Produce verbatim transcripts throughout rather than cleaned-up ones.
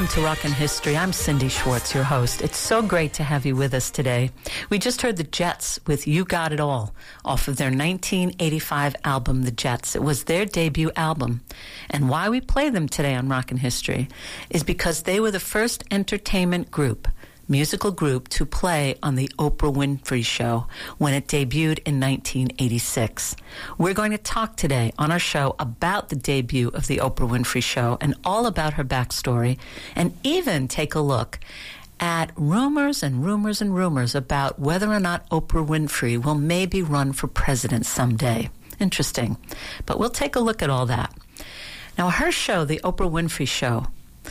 To Rockin' History. I'm Cindy Schwartz, your host. It's so great to have you with us today. We just heard the Jets with You Got It All off of their nineteen eighty-five album, The Jets. It was their debut album. And why we play them today on Rockin' History is because they were the first entertainment group, musical group, to play on the Oprah Winfrey Show when it debuted in nineteen eighty-six. We're going to talk today on our show about the debut of the Oprah Winfrey Show and all about her backstory, and even take a look at rumors and rumors and rumors about whether or not Oprah Winfrey will maybe run for president someday. Interesting. But we'll take a look at all that. Now, her show, the Oprah Winfrey Show,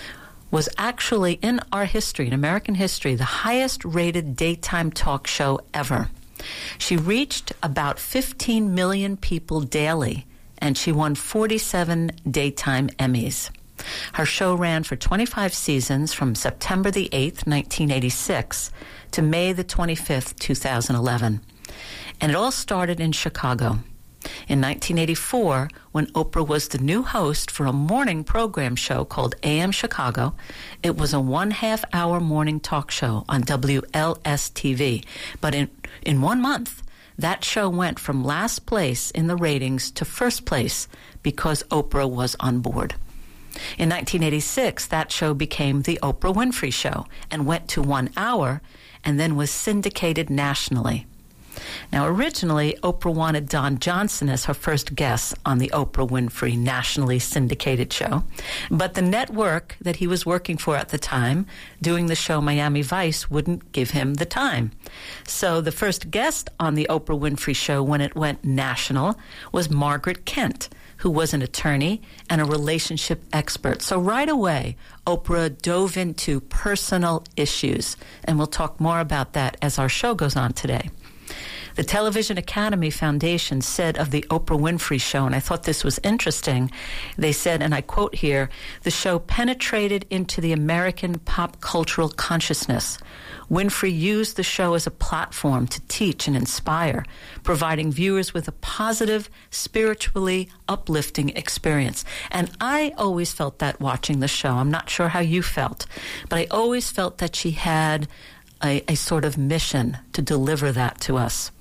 was actually, in our history, in American history, the highest-rated daytime talk show ever. She reached about fifteen million people daily, and she won forty-seven daytime Emmys. Her show ran for twenty-five seasons from September the eighth, nineteen eighty-six, to May the twenty-fifth, two thousand eleven. And it all started in Chicago. In nineteen eighty-four, when Oprah was the new host for a morning program show called A M Chicago, it was a one-half-hour morning talk show on W L S T V. But in, in one month, that show went from last place in the ratings to first place because Oprah was on board. In nineteen eighty-six, that show became The Oprah Winfrey Show and went to one hour and then was syndicated nationally. Now, originally, Oprah wanted Don Johnson as her first guest on the Oprah Winfrey nationally syndicated show, but the network that he was working for at the time, doing the show Miami Vice, wouldn't give him the time. So the first guest on the Oprah Winfrey Show when it went national was Margaret Kent, who was an attorney and a relationship expert. So right away, Oprah dove into personal issues, and we'll talk more about that as our show goes on today. The Television Academy Foundation said of the Oprah Winfrey Show, and I thought this was interesting, they said, and I quote here, "The show penetrated into the American pop cultural consciousness. Winfrey used the show as a platform to teach and inspire, providing viewers with a positive, spiritually uplifting experience." And I always felt that watching the show. I'm not sure how you felt, but I always felt that she had a, a sort of mission to deliver that to us.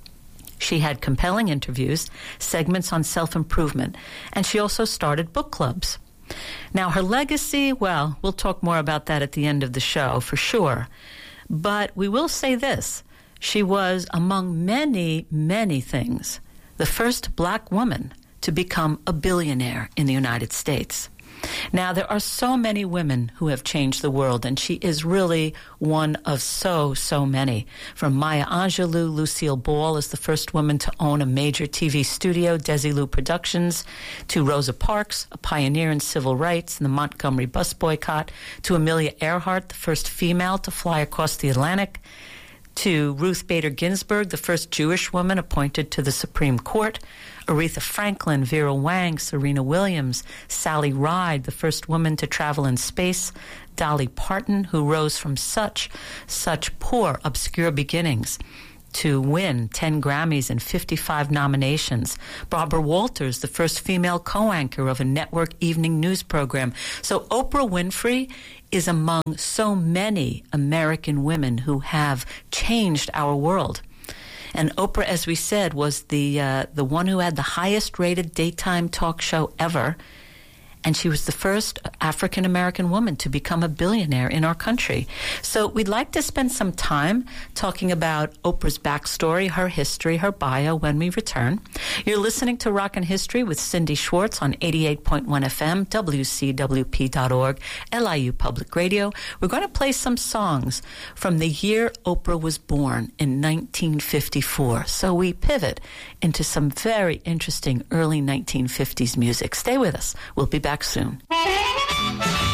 She had compelling interviews, segments on self-improvement, and she also started book clubs. Now, her legacy, well, we'll talk more about that at the end of the show, for sure. But we will say this. She was, among many, many things, the first black woman to become a billionaire in the United States. Now, there are so many women who have changed the world, and she is really one of so, so many. From Maya Angelou, Lucille Ball is the first woman to own a major T V studio, Desilu Productions, to Rosa Parks, a pioneer in civil rights and the Montgomery bus boycott, to Amelia Earhart, the first female to fly across the Atlantic, to Ruth Bader Ginsburg, the first Jewish woman appointed to the Supreme Court, Aretha Franklin, Vera Wang, Serena Williams, Sally Ride, the first woman to travel in space, Dolly Parton, who rose from such, such poor, obscure beginnings to win ten Grammys and fifty-five nominations. Barbara Walters, the first female co-anchor of a network evening news program. So Oprah Winfrey is among so many American women who have changed our world. And Oprah, as we said, was the uh, the one who had the highest-rated daytime talk show ever. And she was the first African-American woman to become a billionaire in our country. So we'd like to spend some time talking about Oprah's backstory, her history, her bio when we return. You're listening to Rockin' History with Cindy Schwartz on eighty-eight point one F M, W C W P dot org, L I U Public Radio. We're going to play some songs from the year Oprah was born in nineteen fifty-four. So we pivot into some very interesting early nineteen fifties music. Stay with us. We'll be back soon.